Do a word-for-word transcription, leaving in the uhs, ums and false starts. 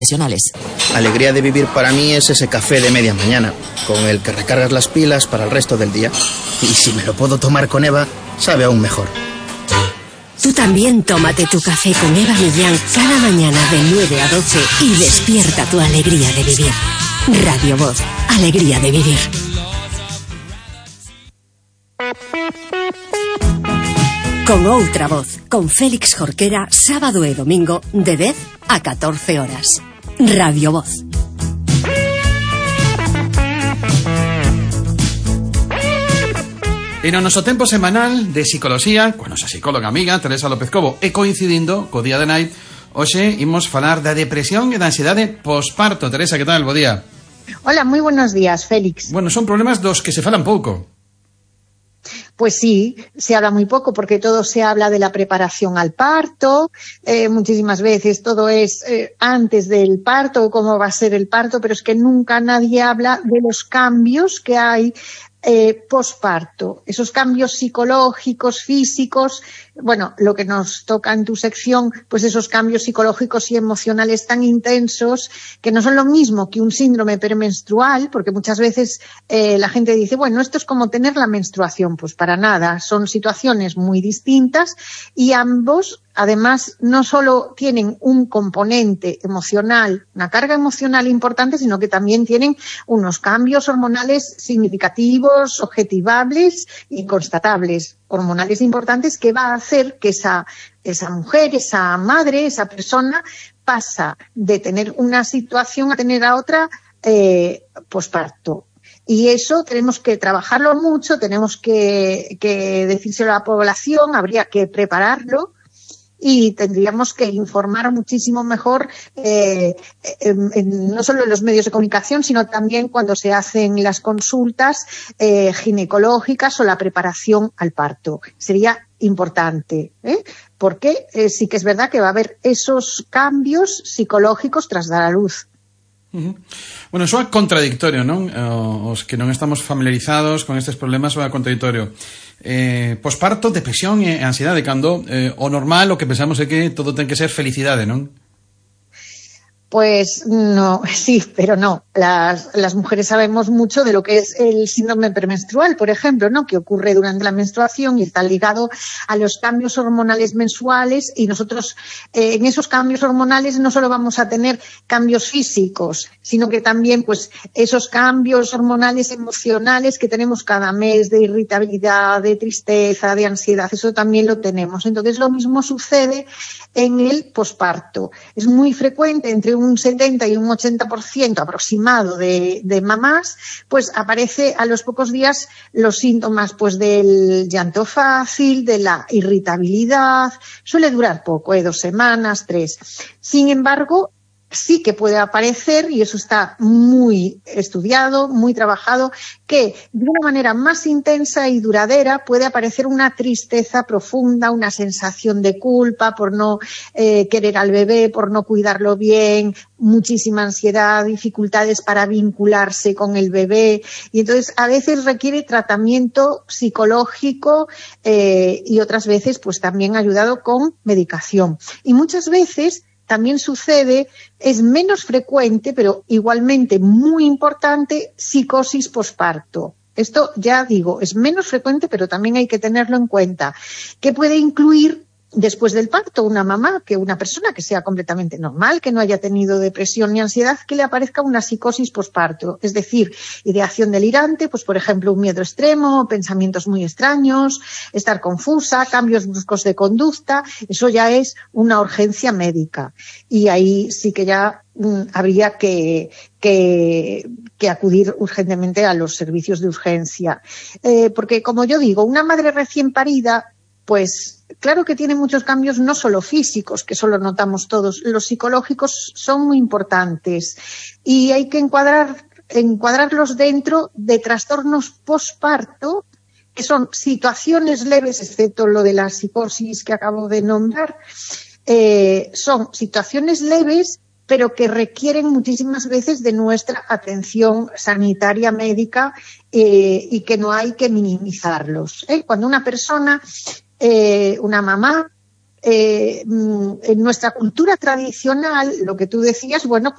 profesionales. Alegría de vivir para mí es ese café de media mañana, con el que recargas las pilas para el resto del día. Y si me lo puedo tomar con Eva, sabe aún mejor. Tú también tómate tu café con Eva Millán cada mañana de nueve a doce y despierta tu alegría de vivir. Radio Voz, alegría de vivir. Con Outra Voz, con Félix Jorquera, sábado e domingo de dez a catorce horas. Radio Voz. E no noso tempo semanal de psicoloxía, coa nosa psicóloga amiga Teresa López Cobo, e coincidindo co día de nai, hoxe imos falar da depresión e da ansiedade posparto. Teresa, que tal? Bo día. Hola, moi buenos días, Félix. Bueno, son problemas dos que se falan pouco. Pues sí, se habla muy poco porque todo se habla de la preparación al parto, eh, muchísimas veces todo es eh, antes del parto, cómo va a ser el parto, pero es que nunca nadie habla de los cambios que hay eh, posparto, esos cambios psicológicos, físicos, bueno, lo que nos toca en tu sección, pues esos cambios psicológicos y emocionales tan intensos que no son lo mismo que un síndrome premenstrual, porque muchas veces eh, la gente dice, bueno, esto es como tener la menstruación, pues para nada, son situaciones muy distintas y ambos, además, no solo tienen un componente emocional, una carga emocional importante, sino que también tienen unos cambios hormonales significativos, objetivables y constatables, hormonales importantes que va a hacer que esa, esa mujer, esa madre, esa persona pasa de tener una situación a tener a otra eh, posparto. Y eso tenemos que trabajarlo mucho, tenemos que, que decírselo a la población, habría que prepararlo y tendríamos que informar muchísimo mejor, eh, en, en, no solo en los medios de comunicación, sino también cuando se hacen las consultas eh, ginecológicas o la preparación al parto. Sería importante, ¿eh? Porque eh, sí que es verdad que va a haber esos cambios psicológicos tras dar a luz. Uh-huh. Bueno, soa contradictorio, non? Uh, os que non estamos familiarizados con estes problemas soa contradictorio. Eh, posparto, depresión e ansiedade, cando eh, o normal, o que pensamos é que todo ten que ser felicidade, non? Pues no, sí, pero no. Las, las mujeres sabemos mucho de lo que es el síndrome premenstrual, por ejemplo, ¿no? Que ocurre durante la menstruación y está ligado a los cambios hormonales mensuales y nosotros eh, en esos cambios hormonales no solo vamos a tener cambios físicos, sino que también pues esos cambios hormonales emocionales que tenemos cada mes de irritabilidad, de tristeza, de ansiedad, eso también lo tenemos. Entonces lo mismo sucede en el posparto. Es muy frecuente entre un setenta y un ochenta por ciento aproximado de, de mamás, pues aparece a los pocos días los síntomas pues del llanto fácil, de la irritabilidad, suele durar poco, ¿eh? dos semanas, tres. Sin embargo, sí que puede aparecer, y eso está muy estudiado, muy trabajado, que de una manera más intensa y duradera puede aparecer una tristeza profunda, una sensación de culpa por no eh, querer al bebé, por no cuidarlo bien, muchísima ansiedad, dificultades para vincularse con el bebé, y entonces a veces requiere tratamiento psicológico eh, y otras veces pues también ayudado con medicación. Y muchas veces también sucede, es menos frecuente, pero igualmente muy importante, psicosis posparto. Esto ya digo, es menos frecuente, pero también hay que tenerlo en cuenta, que puede incluir después del parto una mamá, que una persona que sea completamente normal, que no haya tenido depresión ni ansiedad, que le aparezca una psicosis posparto, es decir, ideación delirante, pues por ejemplo un miedo extremo, pensamientos muy extraños, estar confusa, cambios bruscos de conducta, eso ya es una urgencia médica y ahí sí que ya mm, habría que, que, que acudir urgentemente a los servicios de urgencia, eh, porque como yo digo, una madre recién parida, pues claro que tiene muchos cambios, no solo físicos, que eso lo notamos todos, los psicológicos son muy importantes y hay que encuadrar, encuadrarlos dentro de trastornos posparto, que son situaciones leves, excepto lo de la psicosis que acabo de nombrar, eh, son situaciones leves pero que requieren muchísimas veces de nuestra atención sanitaria médica eh, y que no hay que minimizarlos, ¿eh? Cuando una persona, eh, una mamá, eh, en nuestra cultura tradicional, lo que tú decías, bueno, pues